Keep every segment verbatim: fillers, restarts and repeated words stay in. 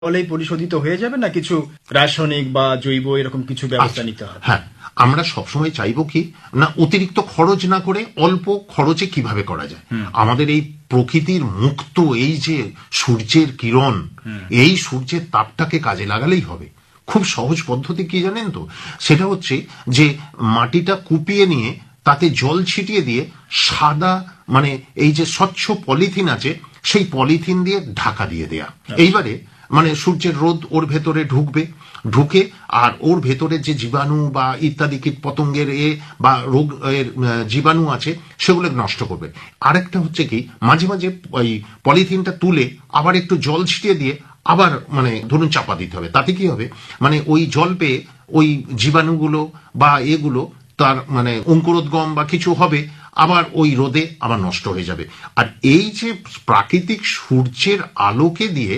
ফলেই পরিশোধিত হয়ে যাবে, না কিছু রাসায়নিক বা জৈব এরকম কিছু ব্যবস্থা নিতে হবে? হ্যাঁ, আমরা সবসময় চাইবো কি না অতিরিক্ত খরচ না করে অল্প খরচে কিভাবে করা যায়। আমাদের এই প্রকৃতির মুক্ত এই যে সূর্যের কিরণ, এই সূর্যের তাপটাকে কাজে লাগালেই হবে। খুব সহজ পদ্ধতি কি জানেন তো, সেটা হচ্ছে যে মাটিটা কুপিয়ে নিয়ে তাতে জল ছিটিয়ে দিয়ে সাদা মানে এই যে স্বচ্ছ পলিথিন আছে সেই পলিথিন দিয়ে ঢাকা দিয়ে দেয়া। এইবারে মানে সূর্যের রোদ ওর ভেতরে ঢুকবে, ঢুকে আর ওর ভেতরে যে জীবাণু বা ইত্যাদি কীট পতঙ্গের এ বা রোগ এর জীবাণু আছে সেগুলো নষ্ট করবে। আরেকটা হচ্ছে কি মাঝে মাঝে ওই পলিথিনটা তুলে আবার একটু জল ছিটিয়ে দিয়ে আবার মানে ধরুন চাপা দিতে হবে। তাতে কি হবে, মানে ওই জল পেয়ে ওই জীবাণুগুলো বা এগুলো তার মানে অঙ্কুরোদ্গম বা কিছু হবে, আবার ওই রোদে আবার নষ্ট হয়ে যাবে। আর এই যে প্রাকৃতিক সূর্যের আলোকে দিয়ে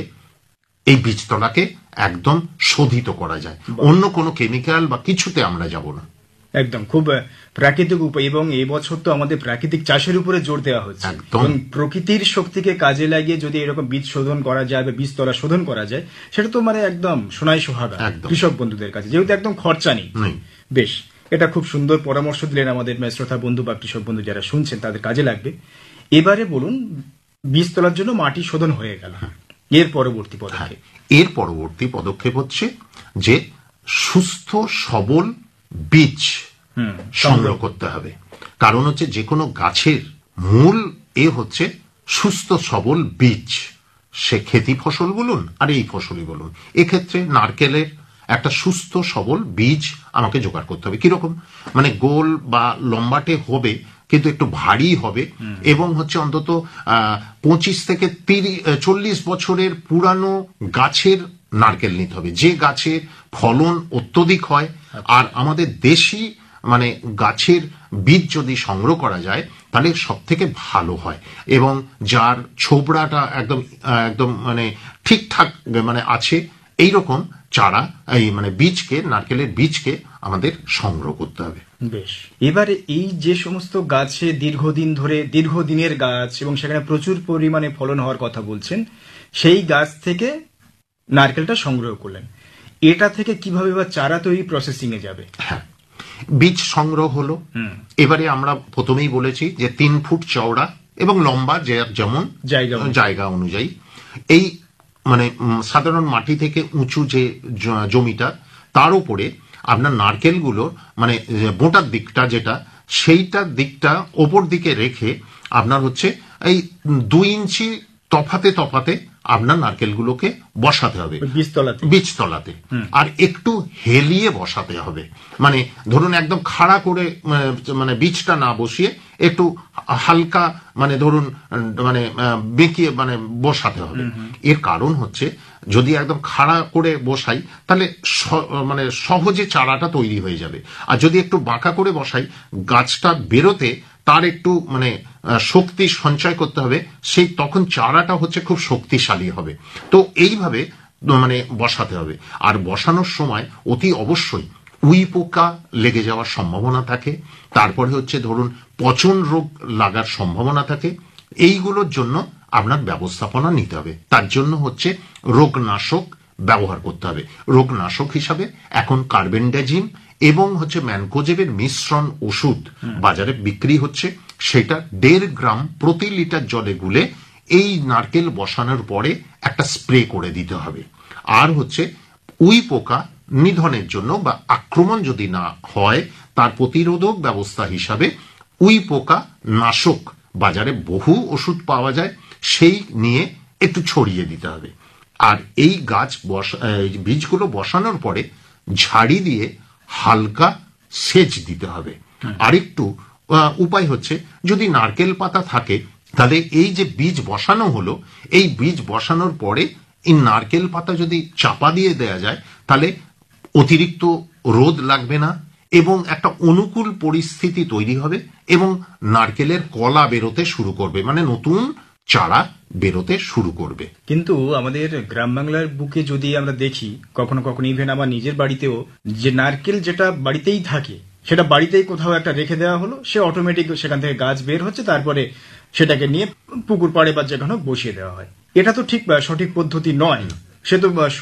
এই বীজতলাকে একদম শোধিত করা যায়, অন্য কোনো কেমিক্যাল বা কিছুতে আমরা যাব না। একদম খুব প্রাকৃতিক উপায়। এবং এই বছর তো আমাদের প্রাকৃতিক চাষের উপরে জোর দেওয়া হচ্ছে, এবং প্রকৃতির শক্তিকে কাজে লাগিয়ে যদি এরকম বীজ শোধন করা যায় বা বীজতলা শোধন করা যায়, সেটা তো মানে একদম সোনাই সোহাগা কৃষক বন্ধুদের কাছে, যেহেতু একদম খরচা নেই। বেশ, এটা খুব সুন্দর পরামর্শ দিলেন আমাদের শ্রোতা বন্ধু বা কৃষক বন্ধু যারা শুনছেন তাদের কাজে লাগবে। এবারে বলুন, বীজতলার জন্য মাটি শোধন হয়ে গেল, এর পরবর্তী পদক্ষেপ? এর পরবর্তী পদক্ষেপ হচ্ছে যে সুস্থ সবল বীজ সংগ্রহ করতে হবে। কারণ হচ্ছে যে কোনো গাছের মূল এ হচ্ছে সুস্থ সবল বীজ, সে খেতি ফসল বলুন আর এই ফসলই বলুন। এক্ষেত্রে নারকেলের একটা সুস্থ সবল বীজ আমাকে জোগাড় করতে হবে। কিরকম, মানে গোল বা লম্বাটে হবে কিন্তু একটু ভারী হবে, এবং হচ্ছে অন্তত আহ পঁচিশ থেকে তিরিশ চল্লিশ বছরের পুরানো গাছের নারকেল নিতে হবে, যে গাছের ফলন অত্যধিক হয়। আর আমাদের দেশি মানে গাছের বীজ যদি সংগ্রহ করা যায় তাহলে সব থেকে ভালো হয়, এবং যার ছোবড়াটা একদম একদম মানে ঠিকঠাক মানে আছে, এইরকম চারা এই মানে বীজকে, নারকেলের বীজকে আমাদের সংগ্রহ করতে হবে। বেশ, এবারে এই যে সমস্ত গাছে দীর্ঘদিন ধরে দীর্ঘদিনের গাছ এবং সেখানে প্রচুর পরিমাণে ফলন হওয়ার কথা বলছেন, সেই গাছ থেকে নারকেলটা সংগ্রহ করলেন, এটা থেকে কিভাবে বা চারা তৈরি প্রসেসিং এ যাবে? হ্যাঁ, বীজ সংগ্রহ হলো। এবারে আমরা প্রথমেই বলেছি যে তিন ফুট চওড়া এবং লম্বা যেমন জায়গা অনুযায়ী এই মানে সাধারণ মাটি থেকে উঁচু যে জমিটা, তার উপরে আপনার নারকেলগুলো মানে বোটার দিকটা যেটা, সেইটার দিকটা ওপর দিকে রেখে আপনার হচ্ছে এই দুই ইঞ্চি তফাতে তফাতে আপনার নারকেলগুলোকে বসাতে হবে বীজতলাতে বীজতলাতে আর একটু হেলিয়ে বসাতে হবে। মানে ধরুন একদম খাড়া করে মানে বীজটা না বসিয়ে একটু হালকা মানে ধরুন মানে বেঁকিয়ে মানে বসাতে হবে। এর কারণ হচ্ছে যদি একদম খাড়া করে বসাই তাহলে মানে সহজে চারাটা তৈরি হয়ে যাবে, আর যদি একটু বাঁকা করে বসাই গাছটা বেরোতে তার একটু মানে শক্তি সঞ্চয় করতে হবে, সেই তখন চারাটা হচ্ছে খুব শক্তিশালী হবে। তো এইভাবে মানে বসাতে হবে। আর বসানোর সময় অতি অবশ্যই উই পোকা লেগে যাওয়ার সম্ভাবনা থাকে, তারপরে হচ্ছে ধরুন পচন রোগ লাগার সম্ভাবনা থাকে। এইগুলোর জন্য আপনার ব্যবস্থাপনা নিতে হবে। তার জন্য হচ্ছে রোগনাশক ব্যবহার করতে হবে। রোগনাশক হিসাবে এখন কার্বেন্ডাজিম এবং হচ্ছে ম্যানকোজেবের মিশ্রণ ওষুধ বাজারে বিক্রি হচ্ছে, সেটা দেড় গ্রাম প্রতি লিটার জলে গুলে এই নারকেল বসানোর পরে একটা স্প্রে করে দিতে হবে। আর হচ্ছে উই পোকা নিধনের জন্য বা আক্রমণ যদি না হয় তার প্রতিরোধক ব্যবস্থা হিসাবে উই পোকা নাশক বাজারে বহু ওষুধ পাওয়া যায়, সেই নিয়ে একটু ছড়িয়ে দিতে হবে। আর এই গাছ বসা বীজগুলো বসানোর পরে ঝাড়ি দিয়ে হালকা সেচ দিতে হবে। আরেকটু উপায় হচ্ছে যদি নারকেল পাতা থাকে তাহলে এই যে বীজ বসানো হলো, এই বীজ বসানোর পরে এই নারকেল পাতা যদি চাপা দিয়ে দেয়া যায় তাহলে অতিরিক্ত রোদ লাগবে না এবং একটা অনুকূল পরিস্থিতি তৈরি হবে এবং নারকেলের কলা বেরোতে শুরু করবে, মানে নতুন চারা বেরোতে শুরু করবে। কিন্তু আমাদের গ্রাম বাংলার বুকে যদি আমরা দেখি কখনো কখনো ইভেন আমার নিজের বাড়িতেও, যে নারকেল যেটা বাড়িতেই থাকে সেটা বাড়িতেই কোথাও একটা রেখে দেওয়া হলো, সে অটোমেটিক সেখান থেকে গাছ বের হচ্ছে, তারপরে সেটাকে নিয়ে পুকুর পাড়ে বা যেখানে বসিয়ে দেওয়া হয়। এটা তো ঠিক সঠিক পদ্ধতি নয়। সে তো